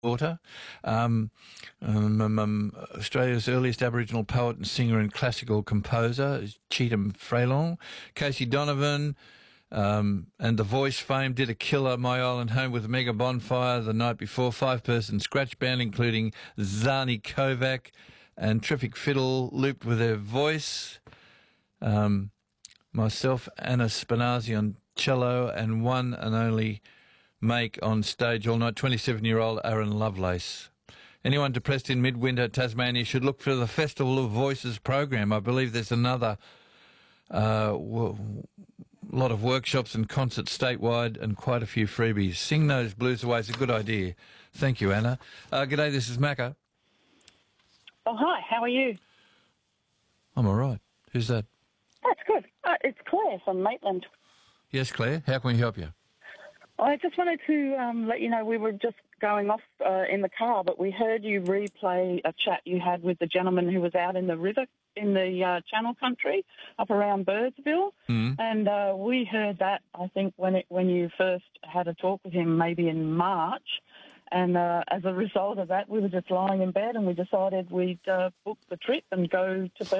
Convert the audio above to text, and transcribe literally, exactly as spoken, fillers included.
daughter, um, um, um, um, Australia's earliest Aboriginal poet and singer and classical composer is Cheetham Freylong, Casey Donovan, um, and The Voice fame did a killer My Island Home with a mega bonfire the night before, five-person scratch band including Zani Kovac and Terrific Fiddle looped with their voice. Um, myself, Anna Spinazzi on cello, and one and only make on stage all night, twenty-seven-year-old Aaron Lovelace. Anyone depressed in midwinter Tasmania should look for the Festival of Voices program. I believe there's another uh, w- lot of workshops and concerts statewide and quite a few freebies. Sing Those Blues Away is a good idea. Thank you, Anna. Uh, g'day, this is Macca. Oh, hi, how are you? I'm all right. Who's that? That's good. Uh, it's Claire from Maitland. Yes, Claire. How can we help you? I just wanted to um, let you know we were just going off uh, in the car, but we heard you replay a chat you had with the gentleman who was out in the river in the uh, Channel Country up around Birdsville. Mm. And uh, we heard that, I think, when it, when you first had a talk with him, maybe in March. And uh, as a result of that, we were just lying in bed and we decided we'd uh, book the trip and go to Birdsville.